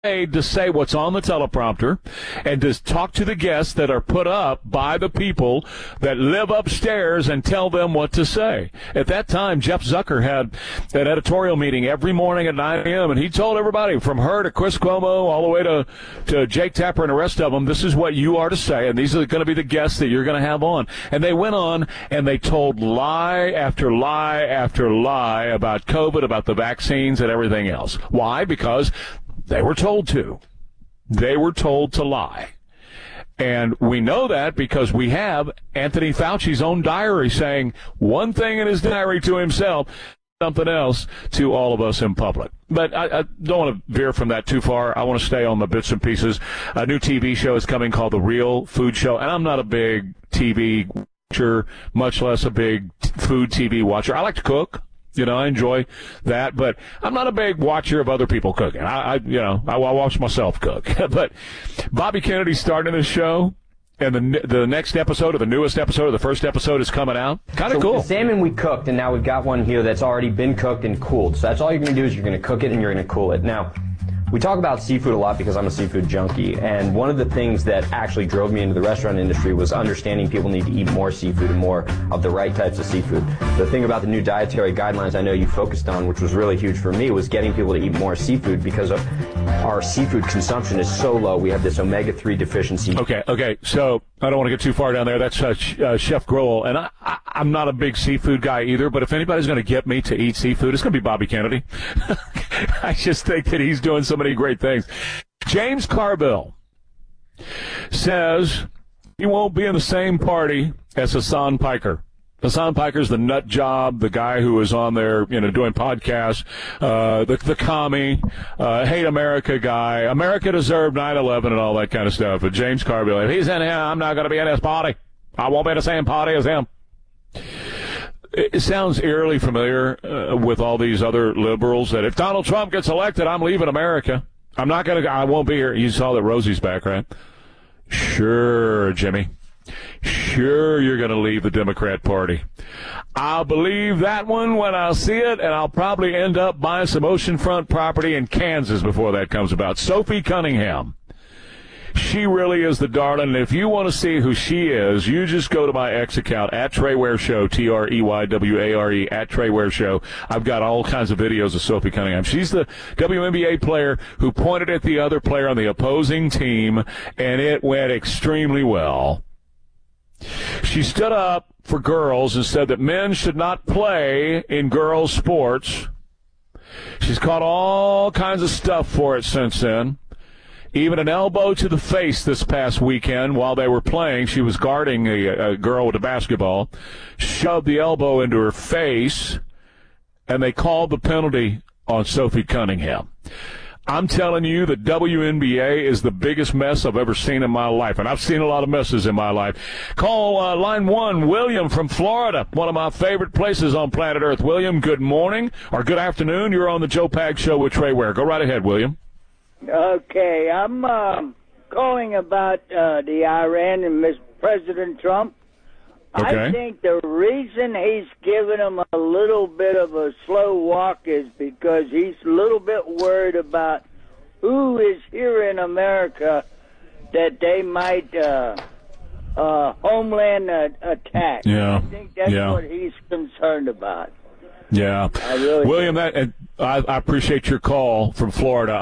paid to say what's on the teleprompter and to talk to the guests that are put up by the people that live upstairs and tell them what to say. At that time, Jeff Zucker had an editorial meeting every morning at 9 a.m., and he told everybody from her to Chris Cuomo all the way to Jake Tapper and the rest of them, this is what you are to say, and these are going to be the guests that you're going to have on. And they went on, and they told lie after lie after lie about COVID, about the vaccines, and everything else. Why? Because they were told to. They were told to lie. And we know that because we have Anthony Fauci's own diary saying one thing in his diary to himself, something else to all of us in public. But I don't want to veer from that too far. I want to stay on the bits and pieces. A new TV show is coming called The Real Food Show. And I'm not a big TV watcher, much less a big food TV watcher. I like to cook. You know, I enjoy that, but I'm not a big watcher of other people cooking. I watch myself cook. But Bobby Kennedy's starting this show, and the next episode, or the newest episode, or the first episode is coming out. Kind of cool. The salmon we cooked, and now we've got one here that's already been cooked and cooled. So that's all you're going to do is you're going to cook it and you're going to cool it. Now, we talk about seafood a lot because I'm a seafood junkie, and one of the things that actually drove me into the restaurant industry was understanding people need to eat more seafood and more of the right types of seafood. The thing about the new dietary guidelines I know you focused on, which was really huge for me, was getting people to eat more seafood because of our seafood consumption is so low. We have this omega-3 deficiency. Okay, so I don't want to get too far down there. That's Chef Grohl, and I'm not a big seafood guy either, but if anybody's going to get me to eat seafood, it's going to be Bobby Kennedy. I just think that he's doing so many great things. James Carville says he won't be in the same party as Hassan Piker. Hassan Piker's the nut job, the guy who was on there, doing podcasts, the commie, hate America guy. America deserved 9/11 and all that kind of stuff. But James Carville, if he's in here, I'm not going to be in his party. I won't be in the same party as him. It sounds eerily familiar with all these other liberals that if Donald Trump gets elected, I'm leaving America. I won't be here. You saw that Rosie's back, right? Sure, Jimmy. Sure, you're going to leave the Democrat Party. I'll believe that one when I see it, and I'll probably end up buying some oceanfront property in Kansas before that comes about. Sophie Cunningham. She really is the darling. And if you want to see who she is, you just go to my X account, at Trey Ware Show, TREYWARE, at Trey Ware Show. I've got all kinds of videos of Sophie Cunningham. She's the WNBA player who pointed at the other player on the opposing team, and it went extremely well. She stood up for girls and said that men should not play in girls' sports. She's caught all kinds of stuff for it since then. Even an elbow to the face this past weekend while they were playing. She was guarding a girl with a basketball, shoved the elbow into her face, and they called the penalty on Sophie Cunningham. I'm telling you, the WNBA is the biggest mess I've ever seen in my life, and I've seen a lot of messes in my life. Call line one, William from Florida, one of my favorite places on planet Earth. William, good morning or good afternoon. You're on the Joe Pag Show with Trey Ware. Go right ahead, William. Okay, I'm calling about the Iran and President Trump. Okay. I think the reason he's giving him a little bit of a slow walk is because he's a little bit worried about who is here in America that they might homeland attack. Yeah. I think that's what he's concerned about. Yeah. William, really I appreciate your call from Florida.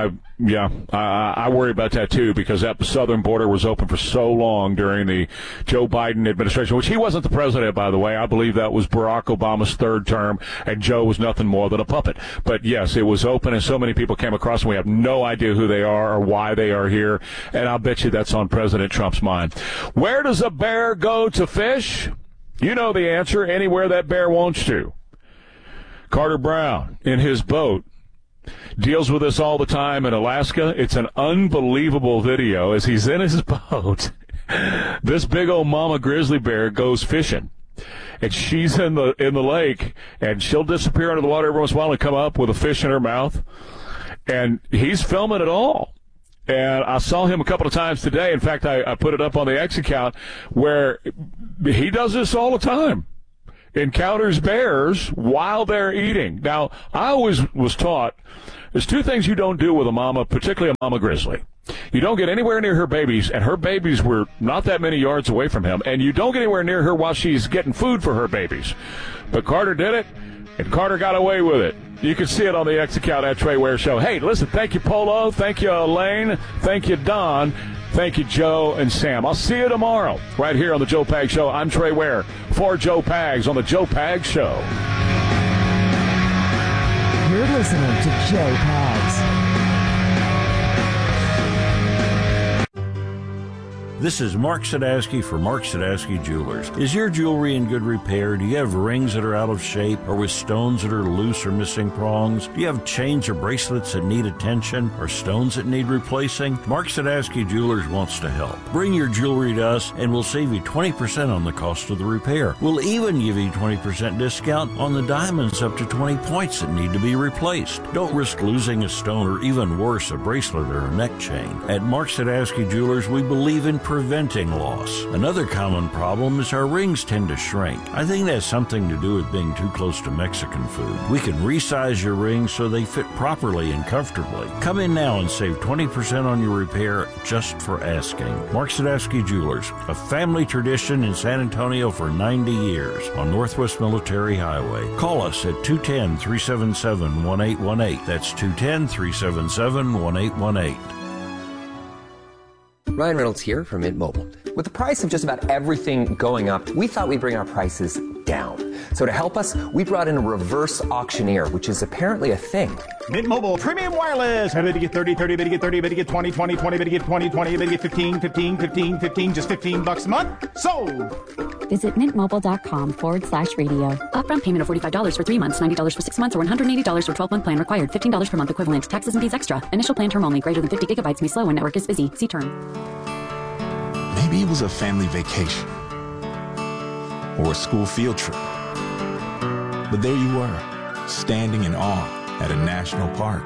I worry about that too because that southern border was open for so long during the Joe Biden administration, which he wasn't the president, by the way. I believe that was Barack Obama's third term, and Joe was nothing more than a puppet. But yes, it was open, and so many people came across, and we have no idea who they are or why they are here, and I'll bet you that's on President Trump's mind. Where does a bear go to fish? You know the answer, anywhere that bear wants to. Carter Brown, in his boat, deals with this all the time in Alaska. It's an unbelievable video as he's in his boat. This big old mama grizzly bear goes fishing, and she's in the lake, and she'll disappear under the water every once in a while and come up with a fish in her mouth, and he's filming it all. And I saw him a couple of times today. In fact, I put it up on the X account where he does this all the time. encounters bears while they're eating. Now, I always was taught there's two things you don't do with a mama, particularly a mama grizzly. You don't get anywhere near her babies, and her babies were not that many yards away from him, and you don't get anywhere near her while she's getting food for her babies. But Carter did it, and Carter got away with it. You can see it on the X account at Trey Ware Show. Hey, listen, thank you, Polo. Thank you, Elaine. Thank you, Don. Thank you, Joe and Sam. I'll see you tomorrow right here on the Joe Pags Show. I'm Trey Ware for Joe Pags on the Joe Pags Show. You're listening to Joe Pags. This is Mark Sadowski for Mark Sadowski Jewelers. Is your jewelry in good repair? Do you have rings that are out of shape or with stones that are loose or missing prongs? Do you have chains or bracelets that need attention or stones that need replacing? Mark Sadowski Jewelers wants to help. Bring your jewelry to us and we'll save you 20% on the cost of the repair. We'll even give you 20% discount on the diamonds up to 20 points that need to be replaced. Don't risk losing a stone or even worse, a bracelet or a neck chain. At Mark Sadowski Jewelers, we believe in preventing loss. Another common problem is our rings tend to shrink. I think that has something to do with being too close to Mexican food. We can resize your rings so they fit properly and comfortably. Come in now and save 20% on your repair just for asking. Mark Sadowski Jewelers, a family tradition in San Antonio for 90 years on Northwest Military Highway. Call us at 210-377-1818. That's 210-377-1818. Ryan Reynolds here from Mint Mobile. With the price of just about everything going up, we thought we'd bring our prices down. So to help us, we brought in a reverse auctioneer, which is apparently a thing. Mint Mobile Premium Wireless. How did you get 30, 30, bid you get 30, bid you get 20, 20, 20, bid you get 20, 20, bid you get 15, 15, 15, 15, just $15 a month? Sold! Visit mintmobile.com/radio. Upfront payment of $45 for 3 months, $90 for 6 months, or $180 for 12-month plan required. $15 per month equivalent. Taxes and fees extra. Initial plan term only. Greater than 50 gigabytes may slow when network is busy. See term. Maybe it was a family vacation or a school field trip. But there you were, standing in awe at a national park.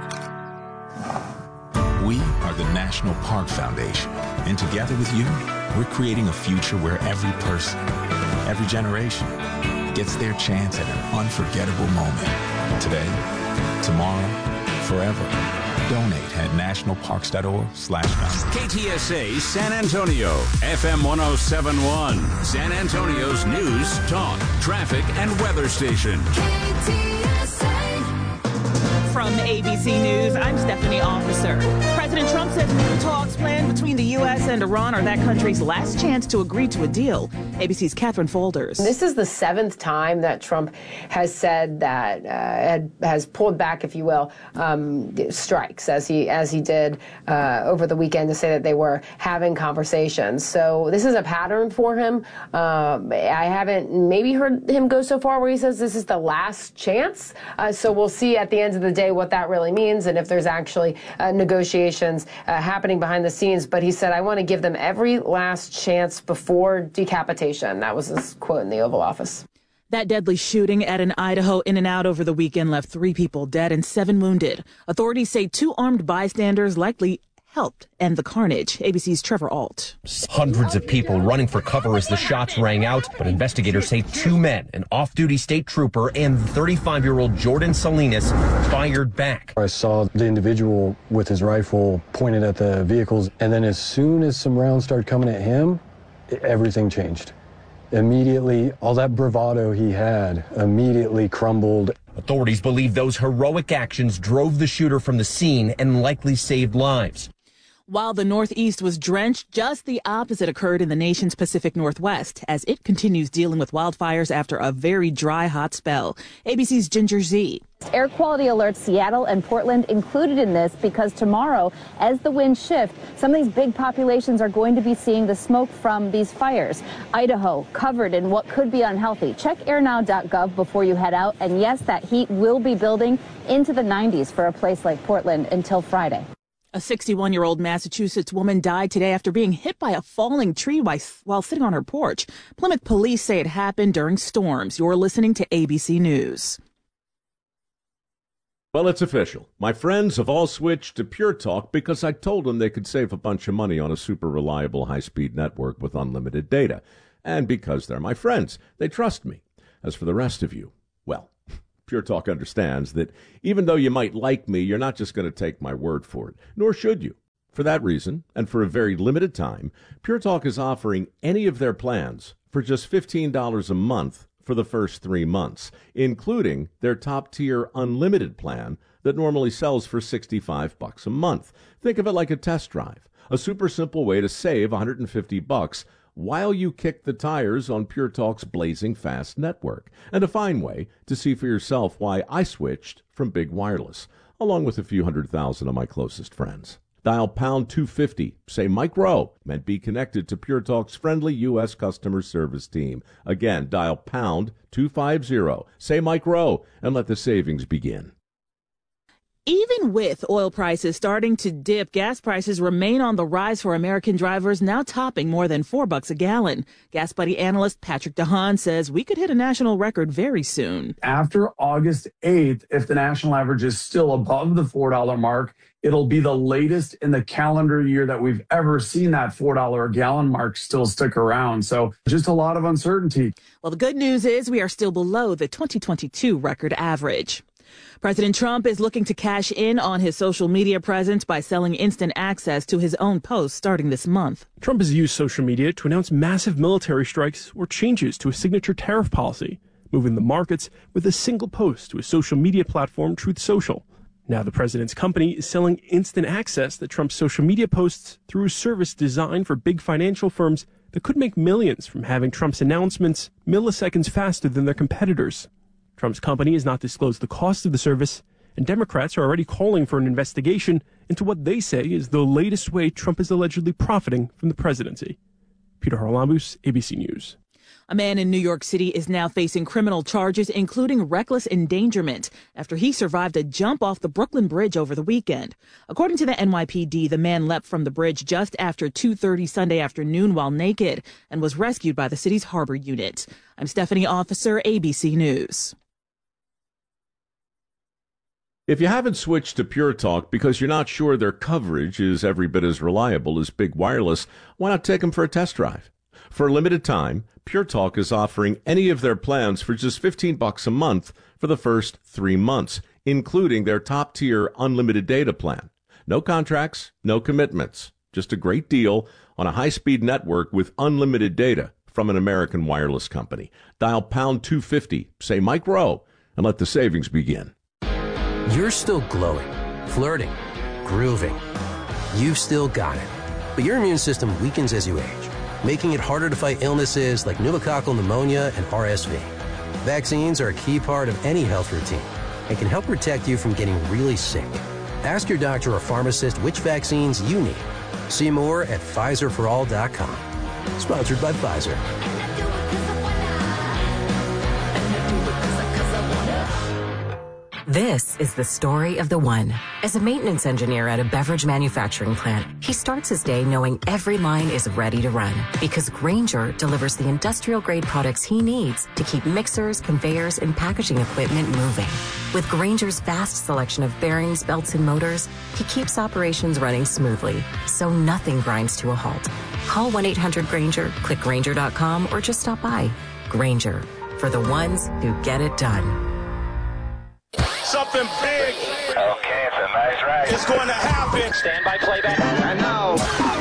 We are the National Park Foundation, and together with you, we're creating a future where every person, every generation, gets their chance at an unforgettable moment. Today, tomorrow, forever. Donate at nationalparks.org/foundation. KTSA San Antonio, FM 107.1, San Antonio's news, talk, traffic, and weather station. From ABC News, I'm Stephanie Officer. President Trump says new talks planned between the U.S. and Iran are that country's last chance to agree to a deal. ABC's Catherine Folders. This is the 7th time that Trump has said that has pulled back, if you will, strikes as he did over the weekend to say that they were having conversations. So this is a pattern for him. I haven't maybe heard him go so far where he says this is the last chance. So we'll see at the end of the day what that really means and if there's actually negotiations happening behind the scenes. But he said, I want to give them every last chance before decapitation. That was his quote in the Oval Office. That deadly shooting at an Idaho In-N-Out over the weekend left 3 people dead and 7 wounded. Authorities say 2 armed bystanders likely helped end the carnage. ABC's Trevor Ault. Hundreds of people running for cover as the shots rang out, but investigators say 2 men, an off-duty state trooper and 35-year-old Jordan Salinas, fired back. I saw the individual with his rifle pointed at the vehicles, and then as soon as some rounds started coming at him, everything changed. Immediately, all that bravado he had immediately crumbled. Authorities believe those heroic actions drove the shooter from the scene and likely saved lives. While the Northeast was drenched, just the opposite occurred in the nation's Pacific Northwest as it continues dealing with wildfires after a very dry, hot spell. ABC's Ginger Z. Air quality alerts, Seattle and Portland included in this because tomorrow, as the winds shift, some of these big populations are going to be seeing the smoke from these fires. Idaho covered in what could be unhealthy. Check airnow.gov before you head out. And yes, that heat will be building into the 90s for a place like Portland until Friday. A 61-year-old Massachusetts woman died today after being hit by a falling tree while sitting on her porch. Plymouth police say it happened during storms. You're listening to ABC News. Well, it's official. My friends have all switched to Pure Talk because I told them they could save a bunch of money on a super reliable high-speed network with unlimited data. And because they're my friends, they trust me. As for the rest of you, well, Pure Talk understands that even though you might like me, you're not just going to take my word for it, nor should you. For that reason, and for a very limited time, Pure Talk is offering any of their plans for just $15 a month for the first 3 months, including their top-tier unlimited plan that normally sells for $65 a month. Think of it like a test drive, a super simple way to save $150 while you kick the tires on Pure Talk's blazing fast network, and a fine way to see for yourself why I switched from Big Wireless, along with a few 100,000 of my closest friends. Dial pound 250, say Mike Rowe, and be connected to Pure Talk's friendly U.S. customer service team. Again, dial pound 250, say Mike Rowe, and let the savings begin. Even with oil prices starting to dip, gas prices remain on the rise for American drivers, now topping more than $4 a gallon. Gas Buddy analyst Patrick DeHaan says we could hit a national record very soon. After August 8th, if the national average is still above the $4 mark, it'll be the latest in the calendar year that we've ever seen that $4 a gallon mark still stick around. So just a lot of uncertainty. Well, the good news is we are still below the 2022 record average. President Trump is looking to cash in on his social media presence by selling instant access to his own posts starting this month. Trump has used social media to announce massive military strikes or changes to his signature tariff policy, moving the markets with a single post to his social media platform, Truth Social. Now the president's company is selling instant access to Trump's social media posts through a service designed for big financial firms that could make millions from having Trump's announcements milliseconds faster than their competitors. Trump's company has not disclosed the cost of the service, and Democrats are already calling for an investigation into what they say is the latest way Trump is allegedly profiting from the presidency. Peter Harlambous, ABC News. A man in New York City is now facing criminal charges, including reckless endangerment, after he survived a jump off the Brooklyn Bridge over the weekend. According to the NYPD, the man leapt from the bridge just after 2:30 Sunday afternoon while naked and was rescued by the city's harbor unit. I'm Stephanie Officer, ABC News. If you haven't switched to Pure Talk because you're not sure their coverage is every bit as reliable as Big Wireless, why not take them for a test drive? For a limited time, Pure Talk is offering any of their plans for just $15 a month for the first 3 months, including their top-tier unlimited data plan. No contracts, no commitments, just a great deal on a high-speed network with unlimited data from an American wireless company. Dial pound 250, say Mike Rowe, and let the savings begin. You're still glowing, flirting, grooving. You've still got it. But your immune system weakens as you age, making it harder to fight illnesses like pneumococcal pneumonia and RSV. Vaccines are a key part of any health routine and can help protect you from getting really sick. Ask your doctor or pharmacist which vaccines you need. See more at PfizerForAll.com. Sponsored by Pfizer. This is the story of the one. As a maintenance engineer at a beverage manufacturing plant, he starts his day knowing every line is ready to run because Grainger delivers the industrial-grade products he needs to keep mixers, conveyors, and packaging equipment moving. With Grainger's vast selection of bearings, belts, and motors, he keeps operations running smoothly, so nothing grinds to a halt. Call 1-800-GRAINGER, click Grainger.com, or just stop by. Grainger, for the ones who get it done. Something big. Okay, it's a nice ride. It's going to happen. Stand by playback. And now,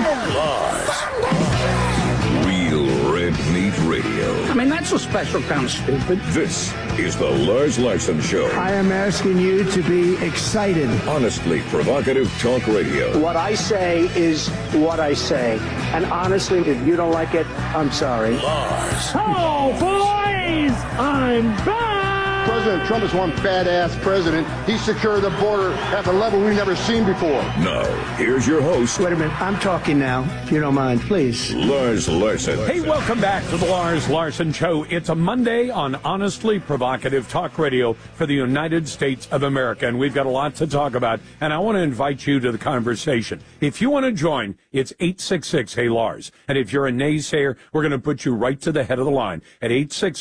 live. Real Red Meat Radio. I mean, that's a special kind of stupid. This is the Lars Larson Show. I am asking you to be excited. Honestly provocative talk radio. What I say is what I say. And honestly, if you don't like it, I'm sorry. Lars. Oh, boys! I'm back! President Trump is one badass president. He secured the border at the level we've never seen before. Now, here's your host. Wait a minute. I'm talking now, if you don't mind, please. Lars Larson. Hey, welcome back to the Lars Larson Show. It's a Monday on Honestly Provocative Talk Radio for the United States of America, and we've got a lot to talk about, and I want to invite you to the conversation. If you want to join, it's 866-HEY-LARS, and if you're a naysayer, we're going to put you right to the head of the line at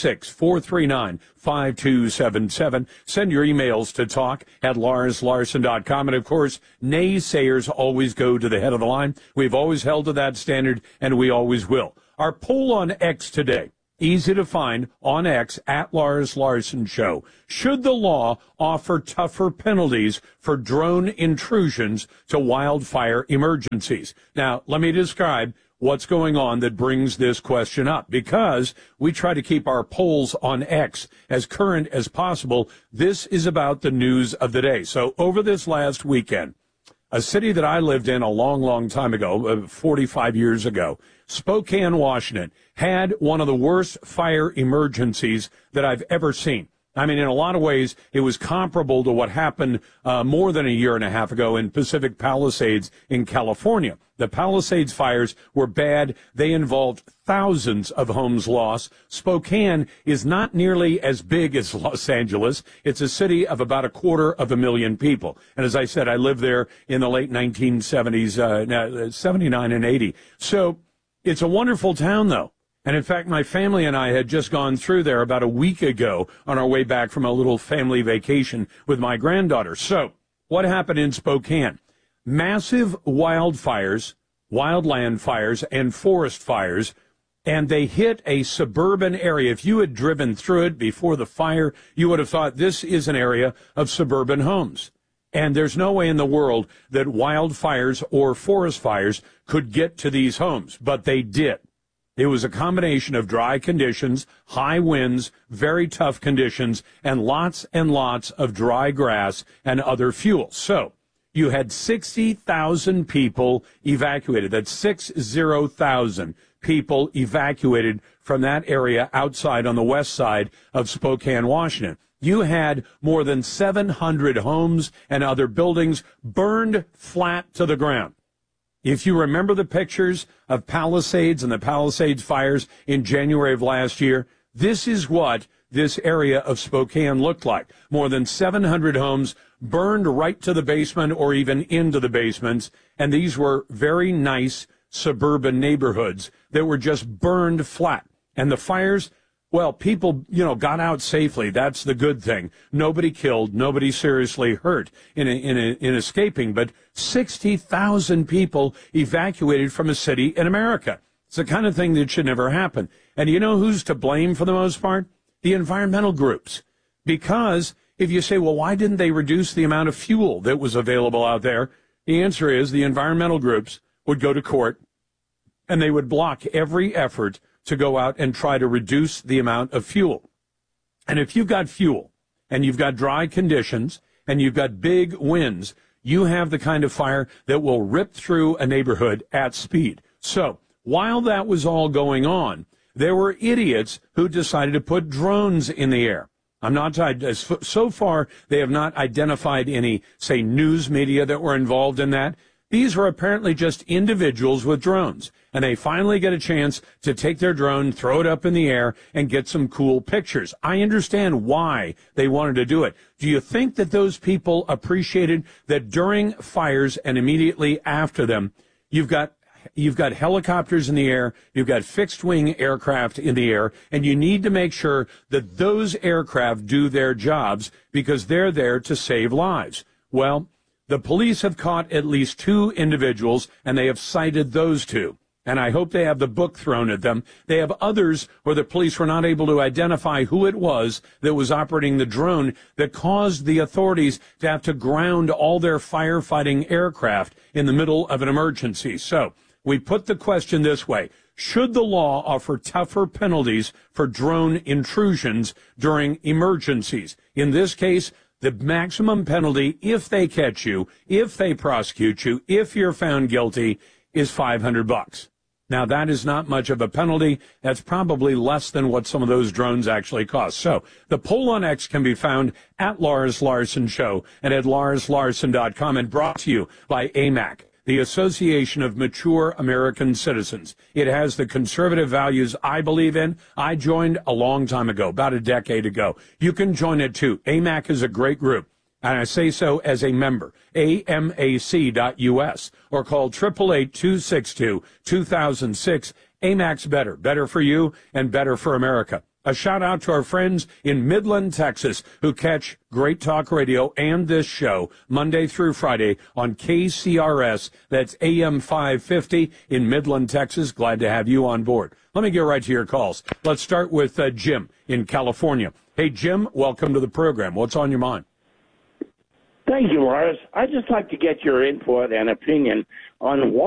866-439-5277. Send your emails to talk@LarsLarson.com. And, of course, naysayers always go to the head of the line. We've always held to that standard, and we always will. Our poll on X today, easy to find on X at Lars Larson Show. Should the law offer tougher penalties for drone intrusions to wildfire emergencies? Now, let me describe what's going on that brings this question up, because we try to keep our polls on X as current as possible. This is about the news of the day. So over this last weekend, a city that I lived in a long, long time ago, 45 years ago, Spokane, Washington, had one of the worst fire emergencies that I've ever seen. I mean, in a lot of ways, it was comparable to what happened more than a year and a half ago in Pacific Palisades in California. The Palisades fires were bad. They involved thousands of homes lost. Spokane is not nearly as big as Los Angeles. It's a city of about 250,000 people. And as I said, I lived there in the late 1970s, 79 and 80. So it's a wonderful town, though. And in fact, my family and I had just gone through there about a week ago on our way back from a little family vacation with my granddaughter. So what happened in Spokane? Massive wildfires, wildland fires, and forest fires, and they hit a suburban area. If you had driven through it before the fire, you would have thought this is an area of suburban homes. And there's no way in the world that wildfires or forest fires could get to these homes, but they did. It was a combination of dry conditions, high winds, very tough conditions, and lots of dry grass and other fuel. So you had 60,000 people evacuated. That's 60,000 people evacuated from that area outside on the west side of Spokane, Washington. You had more than 700 homes and other buildings burned flat to the ground. If you remember the pictures of Palisades and the Palisades fires in January of last year, this is what this area of Spokane looked like. More than 700 homes burned right to the basement or even into the basements, and these were very nice suburban neighborhoods that were just burned flat. And the fires, well, people, got out safely. That's the good thing. Nobody killed, nobody seriously hurt in escaping, but 60,000 people evacuated from a city in America. It's the kind of thing that should never happen. And you know who's to blame for the most part? The environmental groups. Because if you say, well, why didn't they reduce the amount of fuel that was available out there? The answer is the environmental groups would go to court and they would block every effort to go out and try to reduce the amount of fuel. And if you've got fuel and you've got dry conditions and you've got big winds, you have the kind of fire that will rip through a neighborhood at speed. So while that was all going on, there were idiots who decided to put drones in the air. So far, they have not identified any, say, news media that were involved in that. These were apparently just individuals with drones, and they finally get a chance to take their drone, throw it up in the air, and get some cool pictures. I understand why they wanted to do it. Do you think that those people appreciated that during fires and immediately after them, you've got helicopters in the air, you've got fixed-wing aircraft in the air, and you need to make sure that those aircraft do their jobs because they're there to save lives. Well, the police have caught at least 2 individuals, and they have cited those 2. And I hope they have the book thrown at them. They have others where the police were not able to identify who it was that was operating the drone that caused the authorities to have to ground all their firefighting aircraft in the middle of an emergency. So we put the question this way. Should the law offer tougher penalties for drone intrusions during emergencies? In this case, the maximum penalty, if they catch you, if they prosecute you, if you're found guilty, is $500. Now, that is not much of a penalty. That's probably less than what some of those drones actually cost. So the poll on X can be found at Lars Larson Show and at LarsLarson.com, and brought to you by AMAC, the Association of Mature American Citizens. It has the conservative values I believe in. I joined a long time ago, about a decade ago. You can join it too. AMAC is a great group, and I say so as a member. AMAC.us, or call 888-262-2006. AMAC's better for you and better for America. A shout out to our friends in Midland, Texas, who catch Great Talk Radio and this show Monday through Friday on KCRS. That's AM 550 in Midland, Texas. Glad to have you on board. Let me get right to your calls. Let's start with Jim in California. Hey, Jim, welcome to the program. What's on your mind? Thank you, Lars. I'd just like to get your input and opinion on